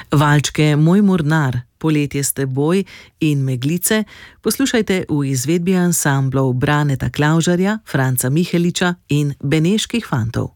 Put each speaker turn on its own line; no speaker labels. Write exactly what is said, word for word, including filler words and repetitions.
Valčke Moj mornar, Poletje s teboj in Meglice poslušajte v izvedbi ansamblov Braneta Klavžarja, Franca Miheliča in Beneških fantov.